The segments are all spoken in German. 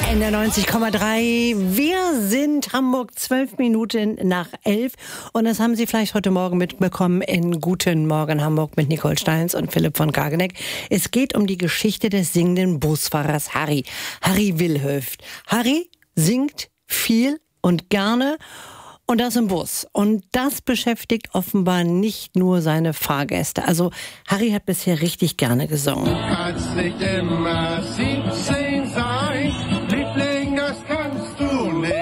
der 90,3. Wir sind Hamburg 12 Minuten nach 11. Und das haben Sie vielleicht heute Morgen mitbekommen in Guten Morgen Hamburg mit Nicole Steins und Philipp von Kageneck. Es geht um die Geschichte des singenden Busfahrers Harry. Harry Wilhöft. Harry singt viel und gerne. Und das im Bus. Und das beschäftigt offenbar nicht nur seine Fahrgäste. Also Harry hat bisher richtig gerne gesungen. Du kannst nicht immer 17 sein, Liebling, das kannst du nicht.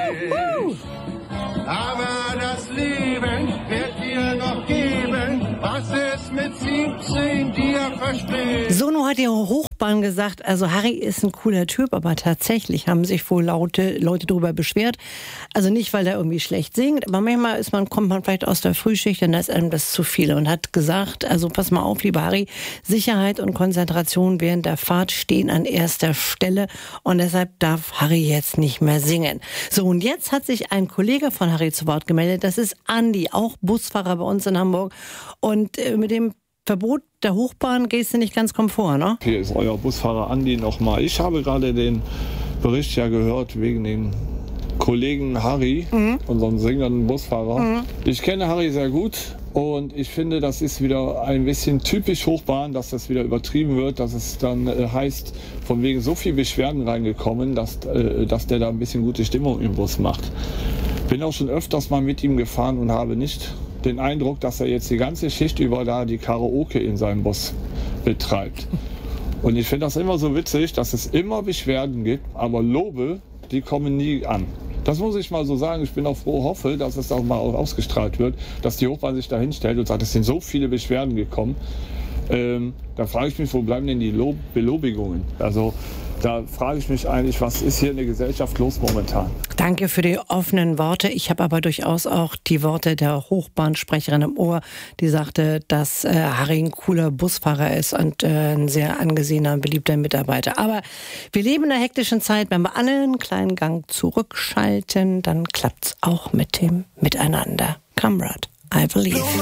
Aber das Leben wird dir noch geben, was es mit 17 dir verspricht. Sono hat die Hochbahn gesagt, also Harry ist ein cooler Typ, aber tatsächlich haben sich wohl Leute darüber beschwert. Also nicht, weil er irgendwie schlecht singt, aber manchmal kommt man vielleicht aus der Frühschicht und da ist einem das zu viel und hat gesagt, also pass mal auf, lieber Harry, Sicherheit und Konzentration während der Fahrt stehen an erster Stelle und deshalb darf Harry jetzt nicht mehr singen. So, und jetzt hat sich ein Kollege von Harry zu Wort gemeldet, das ist Andi, auch Busfahrer bei uns in Hamburg und mit dem Verbot der Hochbahn gehst du nicht ganz komfort, ne? Hier ist euer Busfahrer Andi nochmal. Ich habe gerade den Bericht ja gehört wegen dem Kollegen Harry, unserem singenden Busfahrer. Ich kenne Harry sehr gut und ich finde, das ist wieder ein bisschen typisch Hochbahn, dass das wieder übertrieben wird, dass es dann heißt, von wegen so viel Beschwerden reingekommen, dass der da ein bisschen gute Stimmung im Bus macht. Bin auch schon öfters mal mit ihm gefahren und habe nicht den Eindruck, dass er jetzt die ganze Schicht über da die Karaoke in seinem Bus betreibt. Und ich finde das immer so witzig, dass es immer Beschwerden gibt, aber Lobe, die kommen nie an. Das muss ich mal so sagen. Ich bin auch froh, hoffe, dass es auch mal ausgestrahlt wird, dass die Hochbahn sich da hinstellt und sagt, es sind so viele Beschwerden gekommen. Da frage ich mich, wo bleiben denn die Belobigungen? Also da frage ich mich eigentlich, was ist hier in der Gesellschaft los momentan? Danke für die offenen Worte. Ich habe aber durchaus auch die Worte der Hochbahnsprecherin im Ohr, die sagte, dass Harry ein cooler Busfahrer ist und ein sehr angesehener und beliebter Mitarbeiter. Aber wir leben in einer hektischen Zeit. Wenn wir alle einen kleinen Gang zurückschalten, dann klappt's auch mit dem Miteinander. Kamrat, I believe.